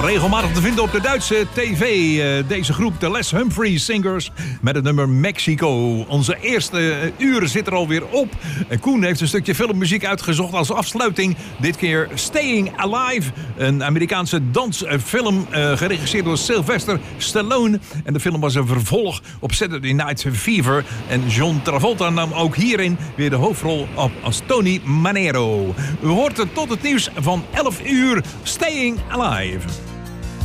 Regelmatig te vinden op de Duitse tv. Deze groep, de Les Humphrey Singers, met het nummer Mexico. Onze eerste uur zit er alweer op. Koen heeft een stukje filmmuziek uitgezocht als afsluiting. Dit keer Staying Alive, een Amerikaanse dansfilm geregisseerd door Sylvester Stallone. En de film was een vervolg op Saturday Night Fever. En John Travolta nam ook hierin weer de hoofdrol op als Tony Manero. U hoort het tot het nieuws van 11 uur. Staying Alive.